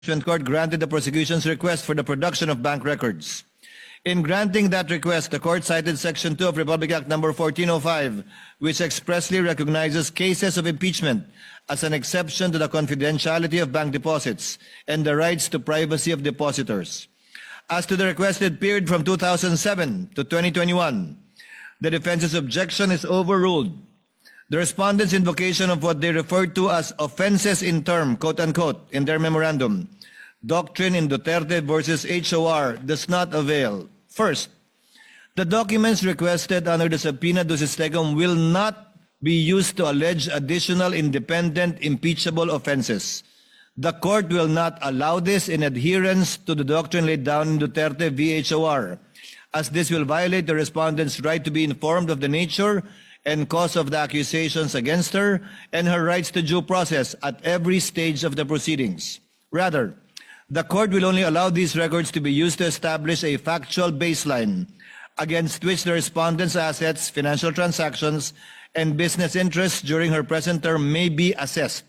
Court granted the prosecution's request for the production of bank records. In granting that request, the court cited Section 2 of Republic Act No. 1405, which expressly recognizes cases of impeachment as an exception to the confidentiality of bank deposits and the rights to privacy of depositors. As to the requested period from 2007 to 2021, the defense's objection is overruled. The respondents' invocation of what they referred to as offenses in term, quote-unquote, in their memorandum, doctrine in Duterte versus HOR, does not avail. First, the documents requested under the subpoena ducis tecum will not be used to allege additional independent impeachable offenses. The court will not allow this in adherence to the doctrine laid down in Duterte v. HOR, as this will violate the respondent's right to be informed of the nature and cause of the accusations against her and her rights to due process at every stage of the proceedings. Rather, the court will only allow these records to be used to establish a factual baseline against which the respondent's assets, financial transactions, and business interests during her present term may be assessed.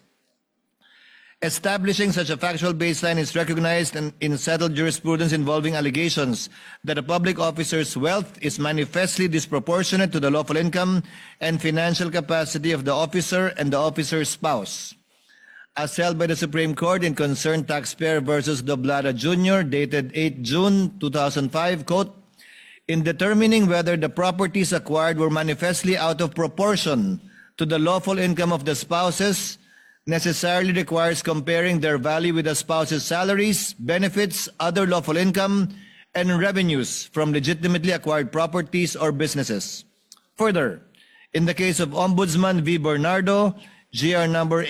Establishing such a factual baseline is recognized in settled jurisprudence involving allegations that a public officer's wealth is manifestly disproportionate to the lawful income and financial capacity of the officer and the officer's spouse. As held by the Supreme Court in Concerned Taxpayer versus Doblada Jr., dated 8 June 2005, quote, in determining whether the properties acquired were manifestly out of proportion to the lawful income of the spouses, necessarily requires comparing their value with the spouse's salaries, benefits, other lawful income, and revenues from legitimately acquired properties or businesses. Further, in the case of Ombudsman v. Bernardo, GR number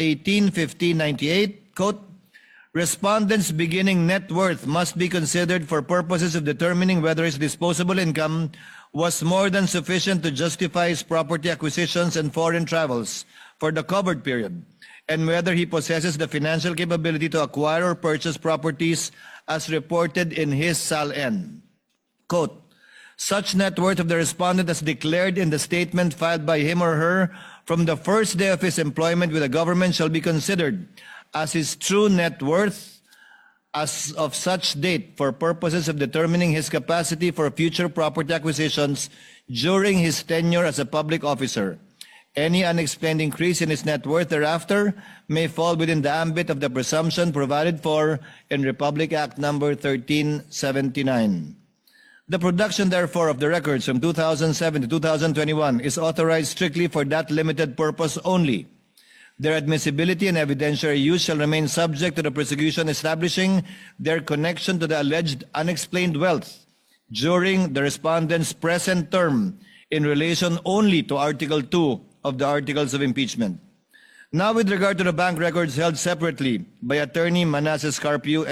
18-1598, quote, respondent's beginning net worth must be considered for purposes of determining whether his disposable income was more than sufficient to justify his property acquisitions and foreign travels for the covered period, and whether he possesses the financial capability to acquire or purchase properties as reported in his SAL-N. Quote, such net worth of the respondent as declared in the statement filed by him or her from the first day of his employment with the government shall be considered as his true net worth as of such date for purposes of determining his capacity for future property acquisitions during his tenure as a public officer. Any unexplained increase in his net worth thereafter may fall within the ambit of the presumption provided for in Republic Act No. 1379. The production, therefore, of the records from 2007 to 2021 is authorized strictly for that limited purpose only. Their admissibility and evidentiary use shall remain subject to the prosecution establishing their connection to the alleged unexplained wealth during the respondent's present term in relation only to Article 2 of the Articles of Impeachment. Now, with regard to the bank records held separately by Attorney Manasseh Carpio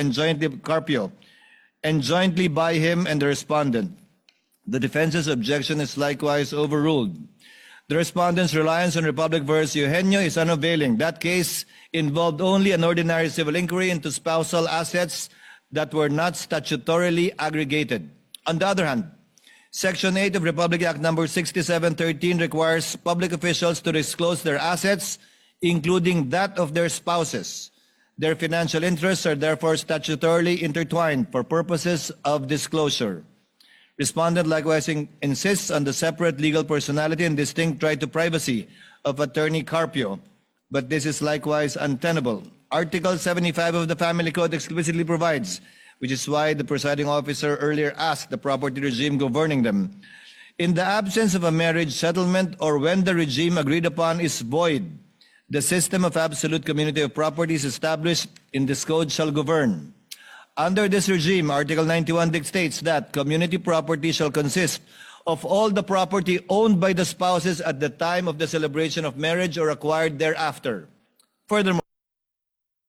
and jointly by him and the respondent, the defense's objection is likewise overruled. The respondent's reliance on Republic v. Eugenio is unavailing. That case involved only an ordinary civil inquiry into spousal assets that were not statutorily aggregated. On the other hand, Section 8 of Republic Act No. 6713 requires public officials to disclose their assets, including that of their spouses. Their financial interests are therefore statutorily intertwined for purposes of disclosure. Respondent likewise insists on the separate legal personality and distinct right to privacy of Attorney Carpio, but this is likewise untenable. Article 75 of the Family Code explicitly provides, which is why the presiding officer earlier asked the property regime governing them, in the absence of a marriage settlement or when the regime agreed upon is void, the system of absolute community of properties established in this code shall govern. Under this regime, Article 91 dictates that community property shall consist of all the property owned by the spouses at the time of the celebration of marriage or acquired thereafter. Furthermore,